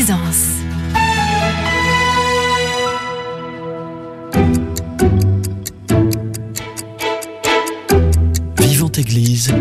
Plaisance. Vivante Église,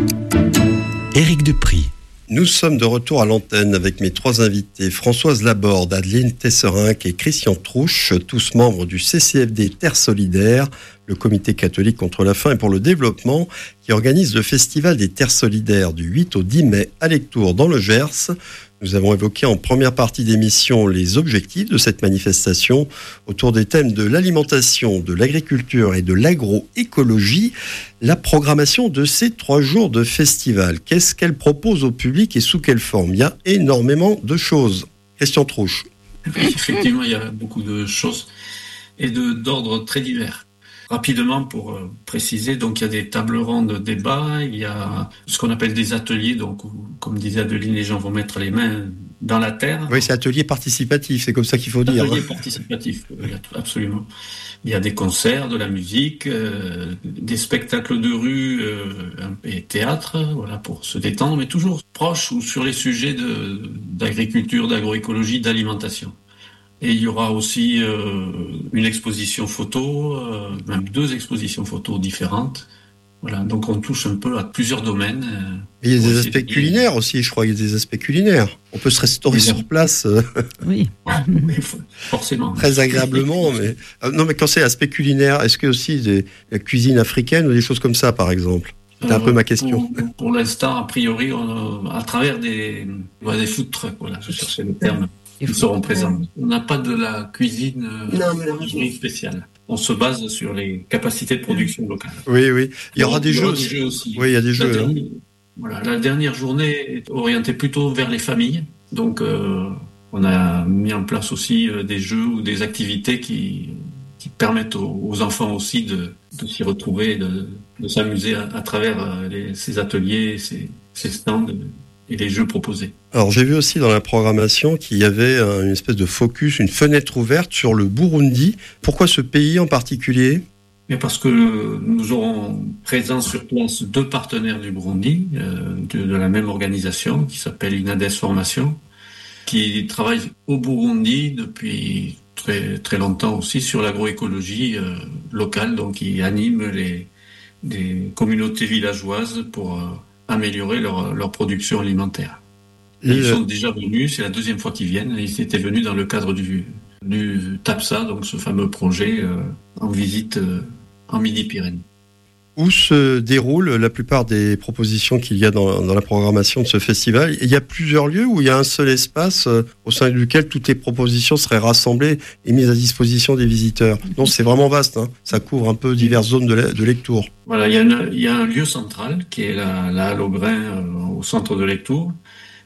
Éric Dupry. Nous sommes de retour à l'antenne avec mes trois invités, Françoise Laborde, Adeline Tesserinck et Christian Trouche, tous membres du CCFD Terre Solidaire, le comité catholique contre la faim et pour le développement, qui organise le festival des Terres Solidaires du 8 au 10 mai à Lectoure dans le Gers. Nous avons évoqué en première partie d'émission les objectifs de cette manifestation autour des thèmes de l'alimentation, de l'agriculture et de l'agroécologie. La programmation de ces 3 jours de festival, qu'est-ce qu'elle propose au public et sous quelle forme ? Il y a énormément de choses. Christian Trouche. Effectivement, il y a beaucoup de choses et d'ordre très divers. Rapidement, pour préciser, donc il y a des tables rondes de débat, il y a ce qu'on appelle des ateliers, donc où, comme disait Adeline, les gens vont mettre les mains dans la terre. Oui, c'est atelier participatif, c'est comme ça qu'il faut dire. Atelier participatif, absolument. Il y a des concerts, de la musique, des spectacles de rue et théâtre, voilà, pour se détendre, mais toujours proche ou sur les sujets d'agriculture, d'agroécologie, d'alimentation. Et il y aura aussi une exposition photo, même 2 expositions photos différentes. Voilà, donc on touche un peu à plusieurs domaines. Et il y a des aspects culinaires aussi, je crois. Il y a des aspects culinaires. On peut se restaurer sur place. Oui. Forcément. Très agréablement. Mais non, mais quand c'est aspect culinaire, est-ce que aussi la cuisine africaine ou des choses comme ça, par exemple ? C'était un peu ma question. Pour l'instant, a priori, à travers des food trucks, voilà, je cherchais le terme. Ils seront présents. On n'a pas de la cuisine spéciale. On se base sur les capacités de production locale. Oui. Il y aura des jeux aussi. Oui, il y a des jeux. La dernière journée est orientée plutôt vers les familles. Donc, on a mis en place aussi des jeux ou des activités qui permettent aux enfants aussi de s'y retrouver, de s'amuser à travers ces ateliers, ces stands et les jeux proposés. Alors j'ai vu aussi dans la programmation qu'il y avait une espèce de focus, une fenêtre ouverte sur le Burundi. Pourquoi ce pays en particulier ? Mais parce que nous aurons présents sur place 2 partenaires du Burundi, de la même organisation qui s'appelle Inades Formation, qui travaille au Burundi depuis très, très longtemps aussi sur l'agroécologie locale, donc qui anime des communautés villageoises pour améliorer leur production alimentaire. Ils sont déjà venus, c'est la 2e fois qu'ils viennent. Ils étaient venus dans le cadre du TAPSA, donc ce fameux projet en visite en Midi-Pyrénées. Où se déroulent la plupart des propositions qu'il y a dans la programmation de ce festival ? Il y a plusieurs lieux où il y a un seul espace au sein duquel toutes les propositions seraient rassemblées et mises à disposition des visiteurs. Donc c'est vraiment vaste, hein. Ça couvre un peu diverses zones de Lectoure. Voilà, il y a un lieu central qui est la Halle au Grain au centre de Lectoure.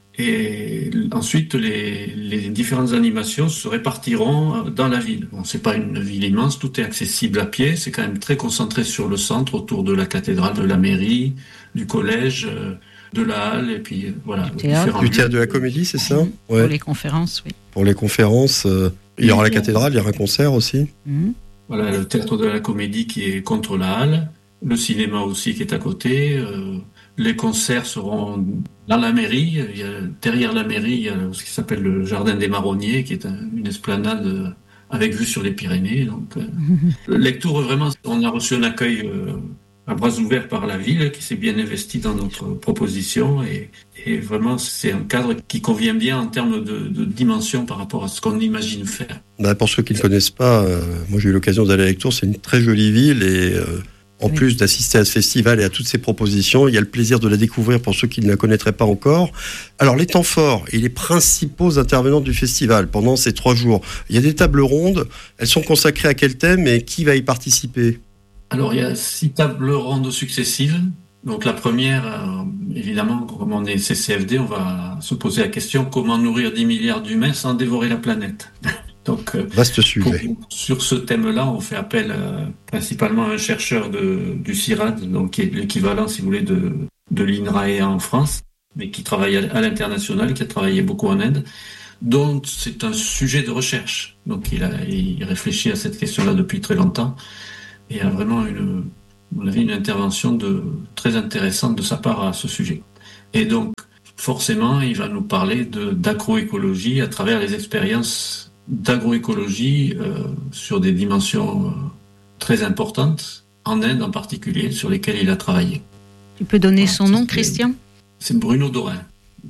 Et ensuite, les différentes animations se répartiront dans la ville. Bon, c'est pas une ville immense, tout est accessible à pied. C'est quand même très concentré sur le centre, autour de la cathédrale, de la mairie, du collège, de la halle, et puis voilà. Du théâtre de la Comédie, c'est ça ? Ouais. Pour les conférences, oui. Pour les conférences, il y aura la cathédrale, il y aura un concert aussi. Voilà, le théâtre de la Comédie qui est contre la halle, le cinéma aussi qui est à côté. Les concerts seront dans la mairie. Derrière la mairie, il y a ce qui s'appelle le Jardin des Marronniers, qui est une esplanade avec vue sur les Pyrénées. Donc, Lectoure, vraiment, on a reçu un accueil à bras ouverts par la ville, qui s'est bien investie dans notre proposition. Et vraiment, c'est un cadre qui convient bien en termes de dimension par rapport à ce qu'on imagine faire. Pour ceux qui ne connaissent pas, moi j'ai eu l'occasion d'aller à Lectoure. C'est une très jolie ville et... En plus d'assister à ce festival et à toutes ces propositions, il y a le plaisir de la découvrir pour ceux qui ne la connaîtraient pas encore. Alors, les temps forts et les principaux intervenants du festival pendant ces 3 jours, il y a des tables rondes. Elles sont consacrées à quel thème et qui va y participer ? Alors, il y a 6 tables rondes successives. Donc, la première, évidemment, comme on est CCFD, on va se poser la question comment nourrir 10 milliards d'humains sans dévorer la planète ? Donc, vaste sujet. Sur ce thème-là, on fait appel principalement à un chercheur du CIRAD, donc qui est l'équivalent, si vous voulez, de l'INRAE en France, mais qui travaille à l'international, qui a travaillé beaucoup en Inde. Donc, c'est un sujet de recherche. Donc, il réfléchit à cette question-là depuis très longtemps et a vraiment une intervention très intéressante de sa part à ce sujet. Et donc, forcément, il va nous parler d'agroécologie à travers les expériences d'agroécologie sur des dimensions très importantes, en Inde en particulier, sur lesquelles il a travaillé. Tu peux donner son nom, Christian ? C'est Bruno Dorin.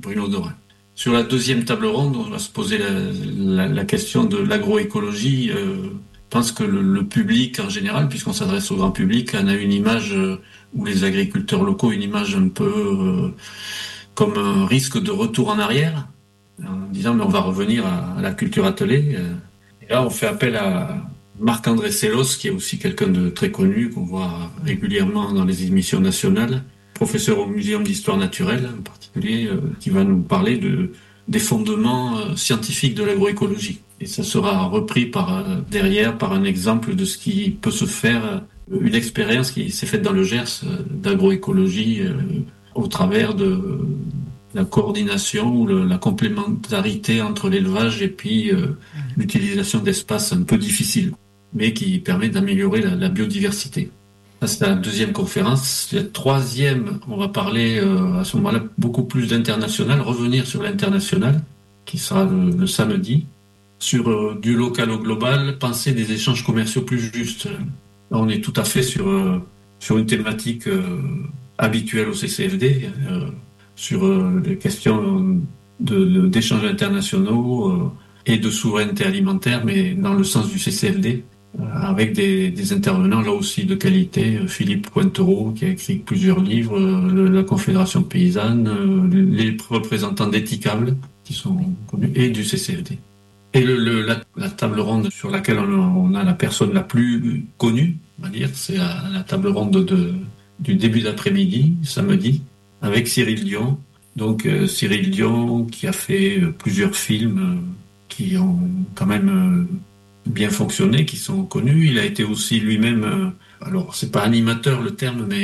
Sur la deuxième table ronde, on va se poser la question de l'agroécologie. Je pense que le public en général, puisqu'on s'adresse au grand public, en a une image, ou les agriculteurs locaux, une image un peu comme un risque de retour en arrière, en disant mais on va revenir à la culture attelée. Et là, on fait appel à Marc-André Sellos, qui est aussi quelqu'un de très connu, qu'on voit régulièrement dans les émissions nationales, professeur au Muséum d'Histoire Naturelle en particulier, qui va nous parler des fondements scientifiques de l'agroécologie. Et ça sera repris derrière par un exemple de ce qui peut se faire, une expérience qui s'est faite dans le Gers d'agroécologie au travers de la coordination ou la complémentarité entre l'élevage et puis l'utilisation d'espaces un peu difficiles, mais qui permet d'améliorer la biodiversité. Ça, c'est la deuxième conférence. La troisième, on va parler à ce moment-là beaucoup plus d'international, revenir sur l'international, qui sera le samedi, sur du local au global, penser des échanges commerciaux plus justes. Là, on est tout à fait sur une thématique habituelle au CCFD, sur les questions d'échanges internationaux et de souveraineté alimentaire, mais dans le sens du CCFD. Avec des intervenants là aussi de qualité, Philippe Pointereau qui a écrit plusieurs livres, la Confédération paysanne, les représentants d'Ethicable qui sont connus et du CCFD. Et la table ronde sur laquelle on a la personne la plus connue, on va dire, c'est la table ronde du début d'après-midi, samedi, avec Cyril Dion. Donc Cyril Dion qui a fait plusieurs films qui ont quand même bien fonctionné, qui sont connus. Il a été aussi lui-même, alors c'est pas animateur le terme, mais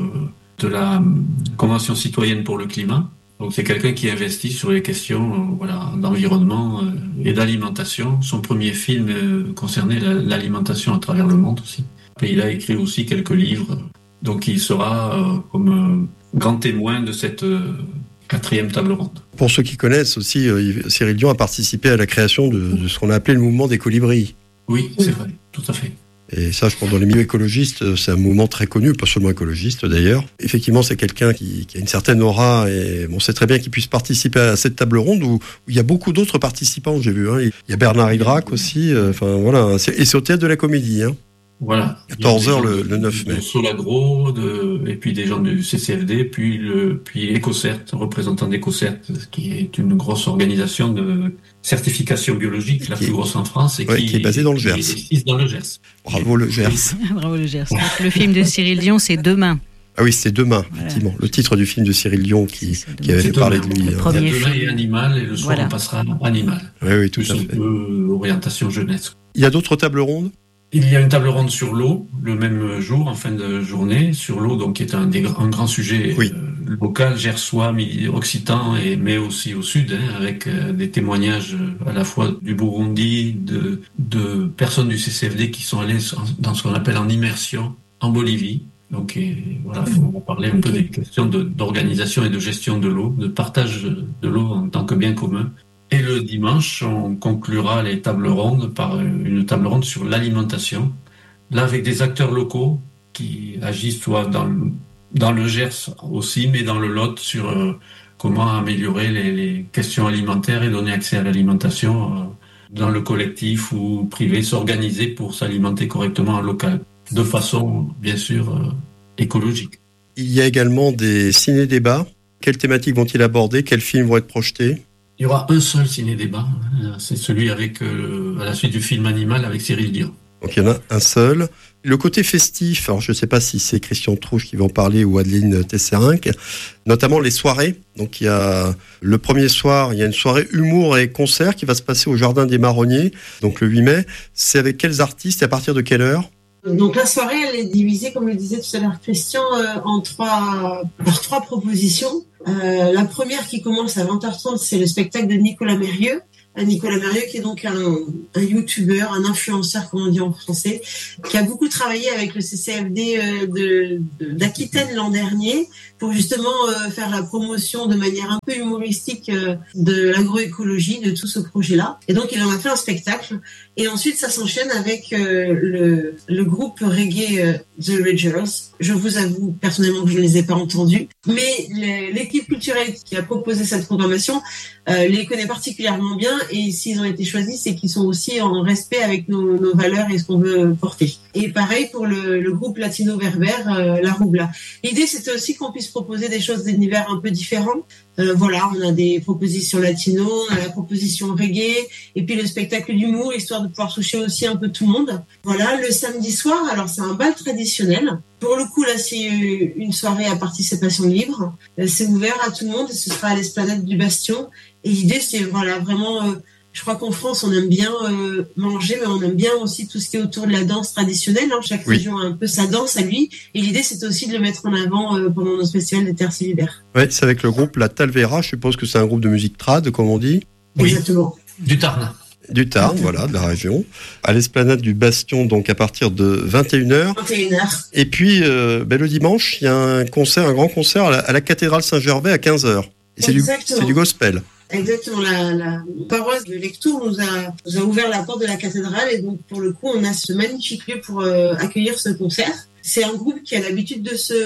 de la Convention citoyenne pour le climat. Donc c'est quelqu'un qui investit sur les questions d'environnement et d'alimentation. Son premier film concernait l'alimentation à travers le monde aussi. Et il a écrit aussi quelques livres. Donc il sera comme grand témoin de cette quatrième table ronde. Pour ceux qui connaissent aussi, Cyril Dion a participé à la création de ce qu'on a appelé le mouvement des colibris. Oui, c'est vrai, tout à fait. Et ça, je pense, dans les milieux écologistes, c'est un mouvement très connu, pas seulement écologiste d'ailleurs. Effectivement, c'est quelqu'un qui a une certaine aura et on sait très bien qu'il puisse participer à cette table ronde où il y a beaucoup d'autres participants, j'ai vu. Hein. Il y a Bernard Hydrac aussi, voilà. Et c'est au Théâtre de la Comédie. Hein. Voilà. 14h le 9 mai. Solagro, et puis des gens du CCFD, puis EcoCert, représentant d'EcoCert, qui est une grosse organisation de certification biologique, la plus grosse en France, et qui est basée dans le Gers. Dans le Gers. Bravo le Gers. Bravo le Gers. Le film de Cyril Dion, c'est Demain. Ah oui, c'est Demain, effectivement. Voilà. Le titre du film de Cyril Dion qui avait fait parler de lui. Demain et Animal, et le soir on passera à Animal. Oui, tout à fait. Orientation jeunesse. Il y a d'autres tables rondes ? Il y a une table ronde sur l'eau, le même jour, en fin de journée, sur l'eau, donc qui est un grand sujet local, gersois, occitan, mais aussi au sud, avec des témoignages à la fois du Burundi, de personnes du CCFD qui sont allées dans ce qu'on appelle en immersion en Bolivie. Donc voilà, on va parler un peu des questions d'organisation et de gestion de l'eau, de partage de l'eau en tant que bien commun. Et le dimanche, on conclura les tables rondes par une table ronde sur l'alimentation. Là, avec des acteurs locaux qui agissent soit dans le Gers aussi, mais dans le Lot sur comment améliorer les questions alimentaires et donner accès à l'alimentation dans le collectif ou privé, s'organiser pour s'alimenter correctement en local, de façon, bien sûr, écologique. Il y a également des ciné-débats. Quelles thématiques vont-ils aborder ? Quels films vont être projetés ? Il y aura un seul ciné-débat, c'est celui à la suite du film Animal avec Cyril Dion. Donc il y en a un seul. Le côté festif, alors je ne sais pas si c'est Christian Trouche qui va en parler ou Adeline Tesserenc, notamment les soirées. Donc il y a le premier soir, il y a une soirée humour et concert qui va se passer au Jardin des Marronniers, donc le 8 mai. C'est avec quels artistes et à partir de quelle heure ? Donc la soirée, elle est divisée, comme le disait tout à l'heure Christian, par trois propositions. La première qui commence à 20h30, c'est le spectacle de Nicolas Mérieux, Nicolas Mérieux, qui est donc un youtubeur, un influenceur, comme on dit en français, qui a beaucoup travaillé avec le CCFD d'Aquitaine l'an dernier pour justement faire la promotion de manière un peu humoristique de l'agroécologie, de tout ce projet-là. Et donc, il en a fait un spectacle. Et ensuite, ça s'enchaîne avec le groupe reggae The Ragers. Je vous avoue personnellement que je ne les ai pas entendus, mais l'équipe culturelle qui a proposé cette programmation les connaît particulièrement bien, et s'ils ont été choisis, c'est qu'ils sont aussi en respect avec nos valeurs et ce qu'on veut porter. Et pareil pour le groupe latino-berbère, La Roubla. L'idée, c'était aussi qu'on puisse proposer des choses d'univers un peu différents. Voilà, on a des propositions latino, on a la proposition reggae, et puis le spectacle d'humour, histoire de pouvoir toucher aussi un peu tout le monde. Voilà, le samedi soir, alors c'est un bal traditionnel. Pour le coup, là, c'est une soirée à participation libre. C'est ouvert à tout le monde, et ce sera à l'esplanade du Bastion. Et l'idée, c'est voilà, vraiment... je crois qu'en France, on aime bien manger, mais on aime bien aussi tout ce qui est autour de la danse traditionnelle. Hein. Chaque région a un peu sa danse à lui. Et l'idée, c'était aussi de le mettre en avant pendant notre festival des Terres solidaires. Oui, c'est avec le groupe La Talvera. Je suppose que c'est un groupe de musique trad, comme on dit. Oui. Exactement. Du Tarn. Du Tarn, voilà, de la région. À l'esplanade du Bastion, donc à partir de 21h. 21h. Et puis, le dimanche, il y a un concert, un grand concert à la cathédrale Saint-Gervais à 15h. Et c'est du gospel. Exactement, la paroisse de Lectoure nous a ouvert la porte de la cathédrale, et donc pour le coup on a ce magnifique lieu pour accueillir ce concert. C'est un groupe qui a l'habitude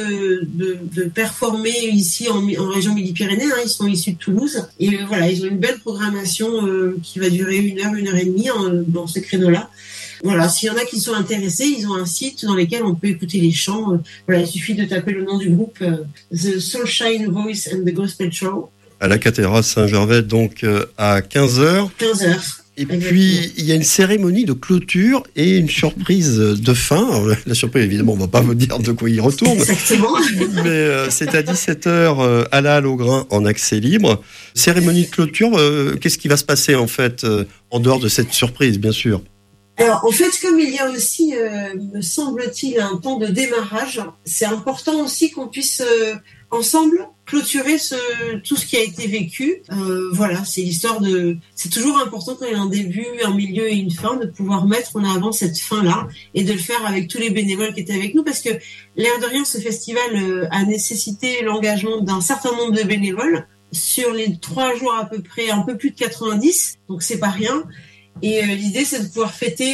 de performer ici en région Midi-Pyrénées, hein. Ils sont issus de Toulouse, et voilà, ils ont une belle programmation qui va durer 1 heure et demie dans ce créneau-là. Voilà, s'il y en a qui sont intéressés, ils ont un site dans lequel on peut écouter les chants. Voilà, il suffit de taper le nom du groupe, The Soulshine Voice and the Gospel Show. À la cathédrale Saint-Gervais, donc à 15h. 15h. Et puis, il y a une cérémonie de clôture et une surprise de fin. Alors, la surprise, évidemment, on ne va pas vous dire de quoi il retourne. Exactement. Mais c'est à 17h à la Halle au Grain en accès libre. Cérémonie de clôture, qu'est-ce qui va se passer en fait, en dehors de cette surprise, bien sûr? Alors, en fait, comme il y a aussi, me semble-t-il, un temps de démarrage, c'est important aussi qu'on puisse ensemble clôturer tout ce qui a été vécu. Voilà, c'est l'histoire c'est toujours important quand il y a un début, un milieu et une fin, de pouvoir mettre en avant cette fin-là et de le faire avec tous les bénévoles qui étaient avec nous, parce que l'air de rien, ce festival a nécessité l'engagement d'un certain nombre de bénévoles sur les 3 jours à peu près, un peu plus de 90, donc c'est pas rien. Et l'idée, c'est de pouvoir fêter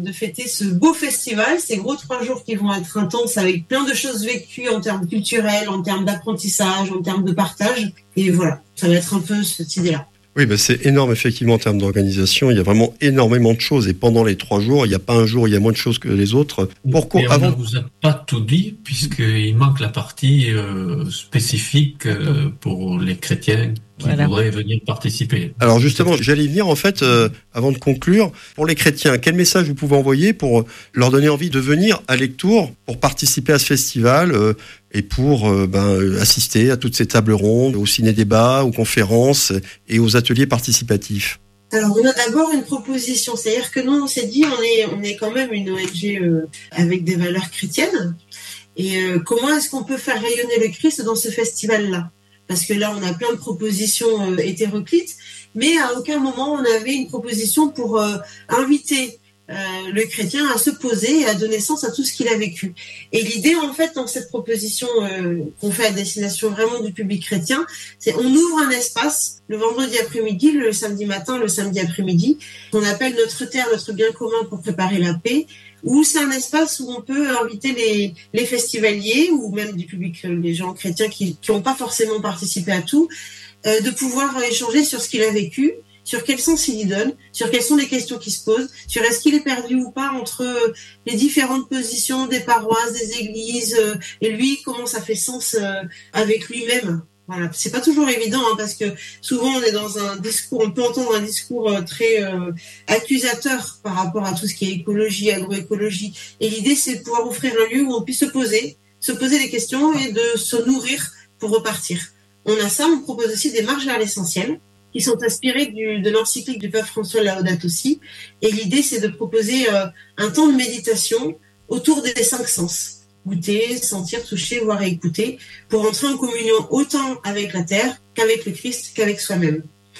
ce beau festival, ces gros 3 jours qui vont être intenses, avec plein de choses vécues en termes culturels, en termes d'apprentissage, en termes de partage. Et voilà, ça va être un peu cette idée-là. Oui, c'est énorme effectivement en termes d'organisation. Il y a vraiment énormément de choses, et pendant les 3 jours, il n'y a pas un jour où il y a moins de choses que les autres. Pourquoi on ne vous a pas tout dit, puisqu'il manque la partie spécifique pour les chrétiens qui voudraient venir participer. Alors justement, j'allais y venir en fait, avant de conclure. Pour les chrétiens, quel message vous pouvez envoyer pour leur donner envie de venir à Lectoure pour participer à ce festival et pour assister à toutes ces tables rondes, aux ciné-débats, aux conférences et aux ateliers participatifs? Alors, on a d'abord une proposition, c'est-à-dire que nous, on s'est dit, on est quand même une ONG avec des valeurs chrétiennes, et comment est-ce qu'on peut faire rayonner le Christ dans ce festival-là? Parce que là, on a plein de propositions hétéroclites, mais à aucun moment on avait une proposition pour inviter le chrétien à se poser et à donner sens à tout ce qu'il a vécu. Et l'idée, en fait, dans cette proposition qu'on fait à destination vraiment du public chrétien, c'est on ouvre un espace le vendredi après-midi, le samedi matin, le samedi après-midi, qu'on appelle notre terre, notre bien commun pour préparer la paix, où c'est un espace où on peut inviter les festivaliers ou même du public, les gens chrétiens qui n'ont pas forcément participé à tout, de pouvoir échanger sur ce qu'il a vécu, sur quel sens il y donne, sur quelles sont les questions qui se posent, sur est-ce qu'il est perdu ou pas entre les différentes positions des paroisses, des églises, et lui, comment ça fait sens avec lui-même. Voilà, c'est pas toujours évident, hein, parce que souvent on est dans un discours, on peut entendre un discours très accusateur par rapport à tout ce qui est écologie, agroécologie. Et l'idée, c'est de pouvoir offrir un lieu où on puisse se poser des questions et de se nourrir pour repartir. On a ça, on propose aussi des marches vers l'essentiel, qui sont inspirées de l'encyclique du pape François Laudato Si. Et l'idée, c'est de proposer un temps de méditation autour des 5 sens. Goûter, sentir, toucher, voir et écouter, pour entrer en communion autant avec la terre qu'avec le Christ, qu'avec soi-même.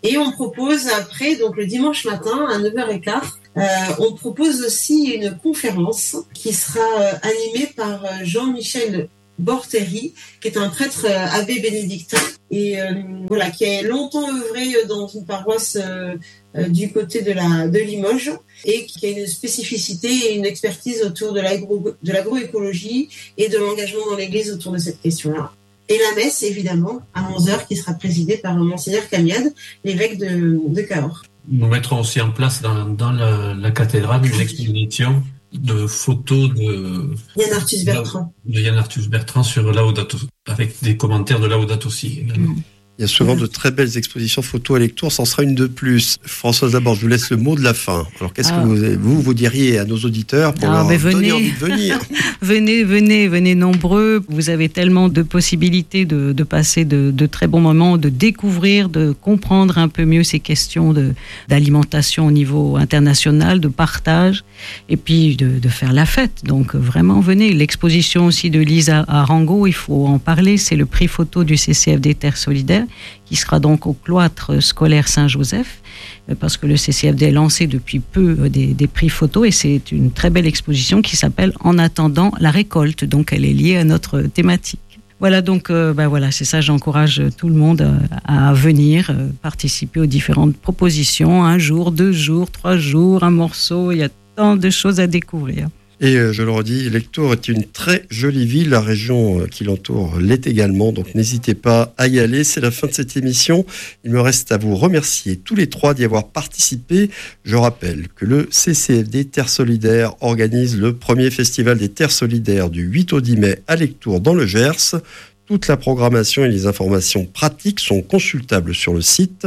Et on propose après, donc le dimanche matin à 9h15, on propose aussi une conférence qui sera animée par Jean-Michel Borteri, qui est un prêtre abbé bénédictin et qui a longtemps œuvré dans une paroisse du côté de Limoges et qui a une spécificité et une expertise autour de l'agroécologie et de l'engagement dans l'Église autour de cette question-là. Et la messe, évidemment, à 11h, qui sera présidée par Monseigneur Camiade, l'évêque de Cahors. Nous mettrons aussi en place dans la cathédrale une exposition de photos de Yann Arthus Bertrand. De Yann Arthus Bertrand sur Laudato, avec des commentaires de Laudato Si également. Il y a souvent de très belles expositions photos à Lectoure, ça en sera une de plus. Françoise Laborde, je vous laisse le mot de la fin. Alors qu'est-ce que vous diriez à nos auditeurs pour leur donner envie de venir? Venez nombreux. Vous avez tellement de possibilités de passer de très bons moments, de découvrir, de comprendre un peu mieux ces questions d'alimentation au niveau international, de partage, et puis de faire la fête. Donc vraiment, venez. L'exposition aussi de Lisa Arango, il faut en parler, c'est le prix photo du CCFD Terre Solidaire, qui sera donc au cloître scolaire Saint-Joseph, parce que le CCFD a lancé depuis peu des prix photos, et c'est une très belle exposition qui s'appelle En attendant la récolte, donc elle est liée à notre thématique. Voilà, donc c'est ça, j'encourage tout le monde à venir participer aux différentes propositions, 1 jour, 2 jours, 3 jours, un morceau, il y a tant de choses à découvrir. Et je le redis, Lectoure est une très jolie ville, la région qui l'entoure l'est également, donc n'hésitez pas à y aller. C'est la fin de cette émission. Il me reste à vous remercier tous les 3 d'y avoir participé. Je rappelle que le CCFD Terre Solidaire organise le premier festival des Terres Solidaires du 8 au 10 mai à Lectoure dans le Gers. Toute la programmation et les informations pratiques sont consultables sur le site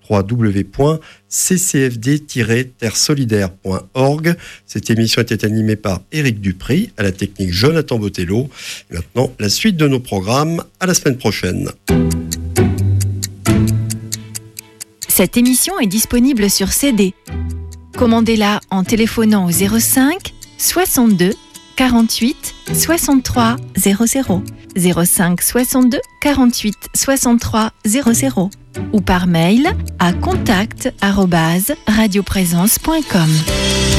www.ccfd-terresolidaire.org. Cette émission était animée par Éric Dupry, à la technique Jonathan Botello. Et maintenant, la suite de nos programmes. À la semaine prochaine. Cette émission est disponible sur CD. Commandez-la en téléphonant au 05 62 48 63 00. 05 62 48 63 00 ou par mail à contact@radioprésence.com.